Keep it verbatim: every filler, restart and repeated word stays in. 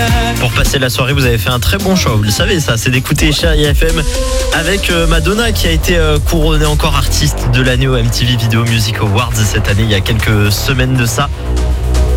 Pour passer la soirée, vous avez fait un très bon choix, vous le savez ça, c'est d'écouter Chérie F M avec euh, Madonna qui a été euh, couronnée encore artiste de l'année au M T V Video Music Awards cette année, il y a quelques semaines de ça.